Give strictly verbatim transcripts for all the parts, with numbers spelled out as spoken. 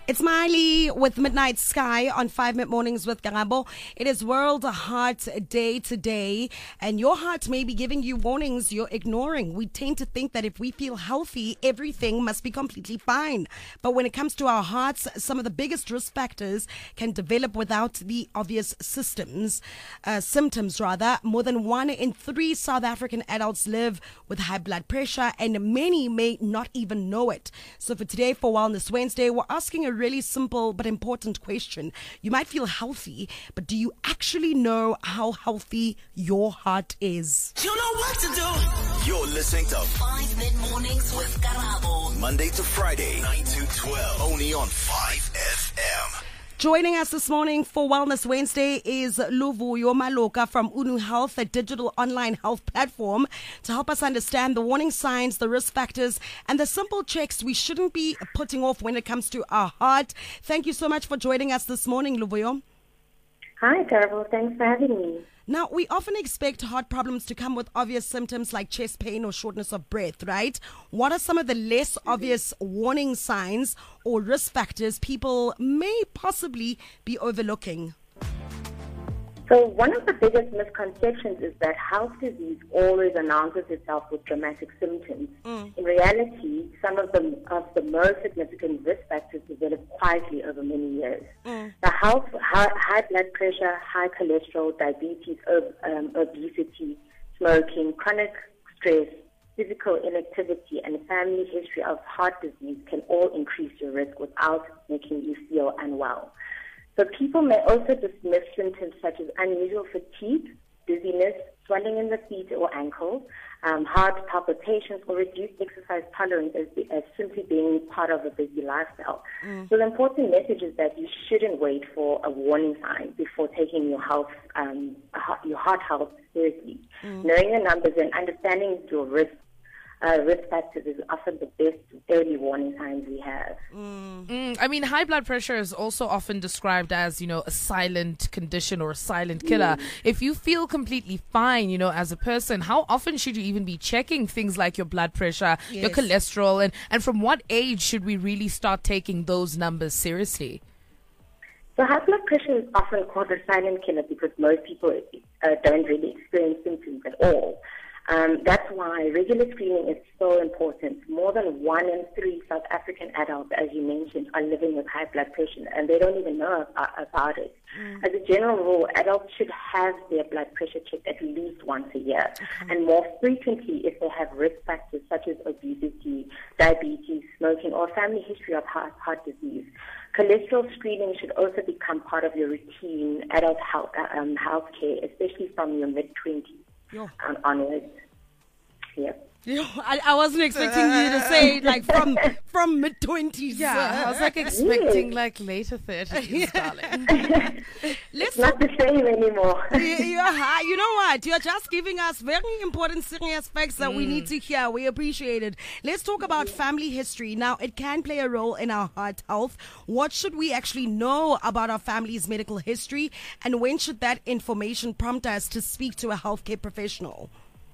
It's Miley with Midnight Sky on five Minute Mornings with Garabo. It is World Heart Day today, and your heart may be giving you warnings you're ignoring. We tend to think that if we feel healthy, everything must be completely fine. But when it comes to our hearts, some of the biggest risk factors can develop without the obvious systems, uh, symptoms rather. More than one in three South African adults live with high blood pressure, and many may not even know it. So for today, for Wellness Wednesday, we're asking a really simple but important question. You might feel healthy, but do you actually know how healthy your heart is? You know what to do. You're listening to Five Mid Mornings with Garabo. Monday to Friday, nine to twelve, only on five F M. Joining us this morning for Wellness Wednesday is Luvuyo Maloka from Unu Health, a digital online health platform, to help us understand the warning signs, the risk factors, and the simple checks we shouldn't be putting off when it comes to our heart. Thank you so much for joining us this morning, Luvuyo. Hi, Carol. Thanks for having me. Now, we often expect heart problems to come with obvious symptoms like chest pain or shortness of breath, right? What are some of the less obvious warning signs or risk factors people may possibly be overlooking? So one of the biggest misconceptions is that heart disease always announces itself with dramatic symptoms. Mm. In reality, some of the, of the most significant risk factors develop quietly over many years. Mm. The health, high, high blood pressure, high cholesterol, diabetes, ob, um, obesity, smoking, chronic stress, physical inactivity, and family history of heart disease can all increase your risk without making you feel unwell. So people may also dismiss symptoms such as unusual fatigue, dizziness, swelling in the feet or ankles, um, heart palpitations, or reduced exercise tolerance as, as simply being part of a busy lifestyle. Mm. So the important message is that you shouldn't wait for a warning sign before taking your health, um, your heart health seriously. Mm. Knowing the numbers and understanding your risk Uh, risk factors is often the best early warning signs we have. Mm. Mm, I mean, high blood pressure is also often described as, you know, a silent condition or a silent killer. Mm. If you feel completely fine, you know, as a person, how often should you even be checking things like your blood pressure, yes. your cholesterol, and, and from what age should we really start taking those numbers seriously? So high blood pressure is often called a silent killer because most people uh, don't really experience symptoms at all. Um, that's why regular screening is so important. More than one in three South African adults, as you mentioned, are living with high blood pressure, and they don't even know about, about it. Mm. As a general rule, adults should have their blood pressure checked at least once a year, okay. and more frequently if they have risk factors such as obesity, diabetes, smoking, or family history of heart, heart disease. Cholesterol screening should also become part of your routine adult health, um, health care, especially from your mid-twenties. Yo. On, onwards. Yeah. Yo, I, I wasn't expecting you to say like from from mid twenties. Yeah, I was like expecting like later thirties, darling. Let's it's not the same anymore. you, you're, you know what? You're just giving us very important, serious facts that mm. we need to hear. We appreciate it. Let's talk about family history. Now, it can play a role in our heart health. What should we actually know about our family's medical history, and when should that information prompt us to speak to a healthcare professional?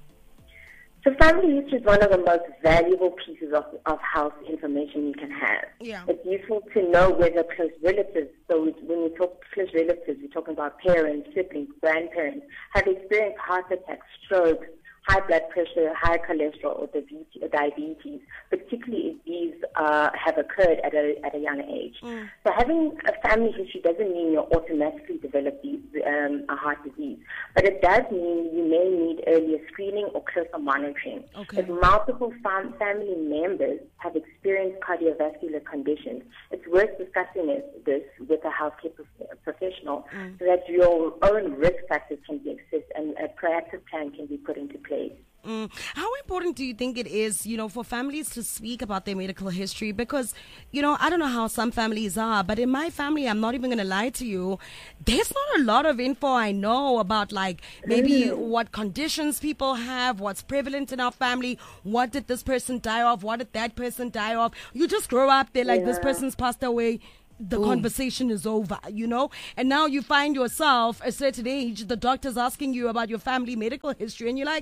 So family history is one of the most valuable pieces of, of health information you can have. Yeah. It's useful to know whether close relatives, so when we talk close relatives, we're talking about parents, siblings, grandparents, have experienced heart attacks, strokes, high blood pressure, high cholesterol, or diabetes, particularly if these uh, have occurred at a at a young age. Mm. So having a family history doesn't mean you'll automatically develop these, um, a heart disease, but it does mean you may need earlier screening or closer monitoring. Okay. If multiple fam- family members have experienced cardiovascular conditions, it's worth discussing it, this with a healthcare prof- professional mm. so that your own risk factors can be assessed and a proactive plan can be put into place. Mm. How important do you think it is, you know, for families to speak about their medical history? Because, you know, I don't know how some families are, but in my family, I'm not even going to lie to you, there's not a lot of info I know about, like, maybe mm. what conditions people have, what's prevalent in our family, what did this person die of, what did that person die of. You just grow up, they're like, yeah. this person's passed away. The Boom. Conversation is over, you know, and now you find yourself at a certain age, the doctor's asking you about your family medical history, and you're like,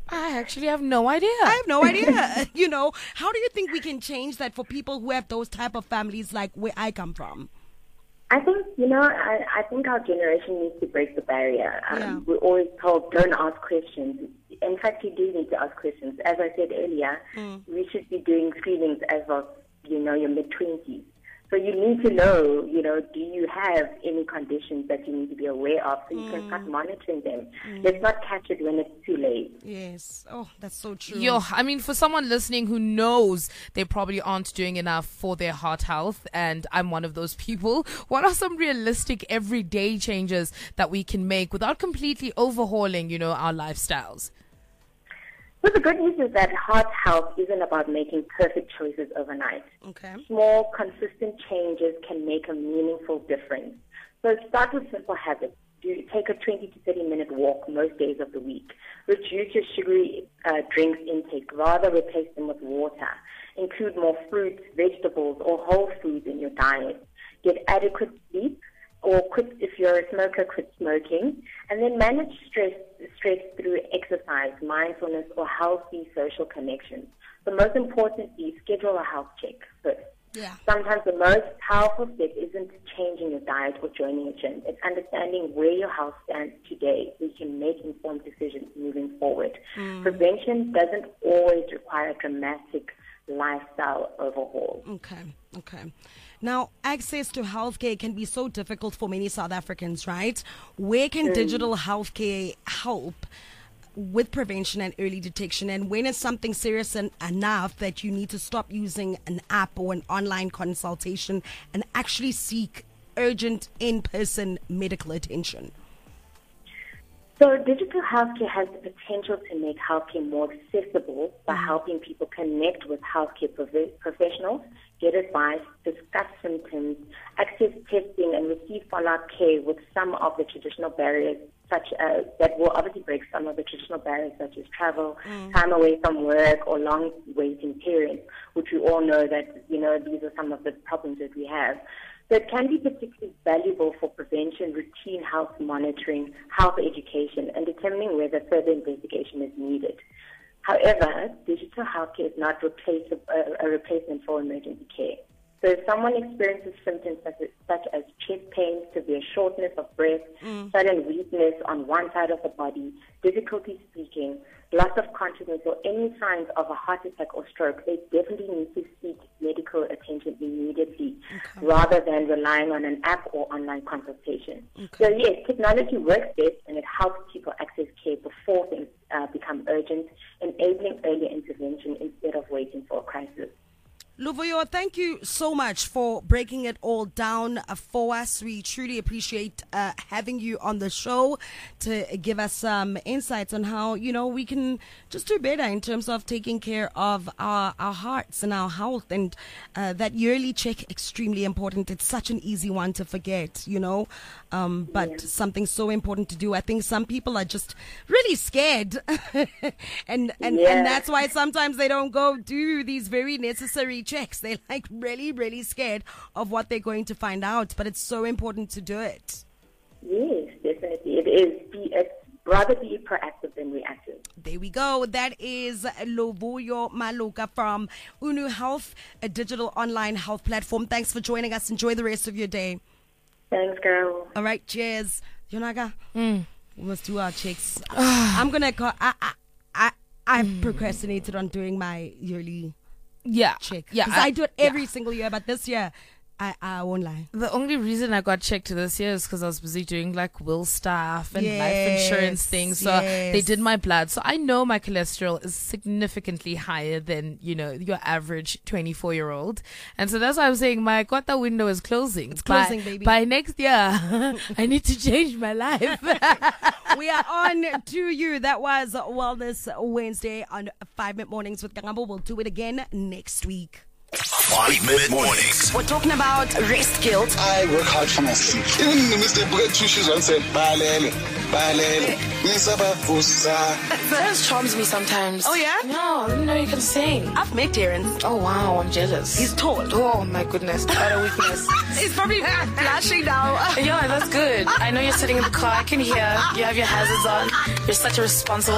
I actually have no idea. I have no idea. You know, how do you think we can change that for people who have those type of families like where I come from? I think, you know, I, I think our generation needs to break the barrier. Um, Yeah. We're always told, don't ask questions. In fact, you do need to ask questions. As I said earlier, Mm. we should be doing screenings as of, you know, your mid-twenties. So you need to know, you know, do you have any conditions that you need to be aware of so you can start monitoring them. Let's not catch it when it's too late. Yes. Oh, that's so true. Yo, I mean, for someone listening who knows they probably aren't doing enough for their heart health, and I'm one of those people, what are some realistic everyday changes that we can make without completely overhauling, you know, our lifestyles? But the good news is that heart health isn't about making perfect choices overnight. Okay. Small, consistent changes can make a meaningful difference. So start with simple habits. Do take a twenty to thirty minute walk most days of the week. Reduce your sugary uh, drinks intake. Rather, replace them with water. Include more fruits, vegetables, or whole foods in your diet. Get adequate sleep, or quit, if you're a smoker, quit smoking. And then manage stress, stress through exercise, mindfulness, or healthy social connections. But most importantly, schedule a health check first. Yeah. Sometimes the most powerful step isn't changing your diet or joining a gym. It's understanding where your health stands today so you can make informed decisions moving forward. Prevention doesn't always require a dramatic lifestyle overhaul. Okay, okay. Now, access to healthcare can be so difficult for many South Africans, right? Where can digital healthcare help with prevention and early detection? And when is something serious en- enough that you need to stop using an app or an online consultation and actually seek urgent in-person medical attention? So digital healthcare has the potential to make healthcare more accessible by helping people connect with healthcare prof- professionals, get advice, discuss symptoms, access testing, and receive follow-up care with some of the traditional barriers, such as that will obviously break some of the traditional barriers, such as travel, time away from work, or long waiting periods, which we all know that, you know, these are some of the problems that we have. So it can be particularly valuable for prevention, routine health monitoring, health education, and determining whether further investigation is needed. However, digital healthcare is not replace, a, a replacement for emergency care. So if someone experiences symptoms such as, such as chest pain, severe shortness of breath, sudden weakness on one side of the body, difficulty speaking, loss of consciousness, or any signs of a heart attack or stroke, they definitely need to seek medical attention immediately rather than relying on an app or online consultation. So yes, technology works best and it helps people access care before things uh, become urgent, enabling early intervention instead of waiting for a crisis. Luvuyo, thank you so much for breaking it all down uh, for us. We truly appreciate uh, having you on the show to give us some insights on how, you know, we can just do better in terms of taking care of our, our hearts and our health. And uh, that yearly check, extremely important. It's such an easy one to forget, you know, um, but Yeah. something so important to do. I think some people are just really scared. and, and, Yeah. and that's why sometimes they don't go do these very necessary checks. They're like really, really scared of what they're going to find out, but it's so important to do it. Yes, definitely. It is. Be, it's rather be proactive than reactive. There we go. That is Luvuyo Maloka from Unu Health, a digital online health platform. Thanks for joining us. Enjoy the rest of your day. Thanks, girl. All right, cheers. Yonaga, we must do our checks. I'm going to call. I, I, I, I've procrastinated on doing my yearly Yeah. check. Yeah. Because I, do it every single year, but this year, I, I won't lie. The only reason I got checked this year is because I was busy doing like will stuff and life Yes, insurance things. So yes. they did my blood. So I know my cholesterol is significantly higher than, you know, your average twenty-four year old. And so that's why I'm saying my quota window is closing. It's closing, by, baby. By next year, I need to change my life. We are on to you. That was Wellness Wednesday on Five Minute Mornings with Karabo. We'll do it again next week. Five Minute Mornings. We're talking about rest guilt. I work hard for my sleep. Even Mister Bread two shoes on said, Balele, Balele, Nisaba Fusa. Terrence charms me sometimes. Oh, yeah? No, I didn't know you can sing. I've met Terrence. Oh, wow, I'm jealous. He's tall. Oh, my goodness. Utter weakness. He's probably flashing now. Yeah, that's good. I know you're sitting in the car. I can hear. You have your hazards on. You're such a responsible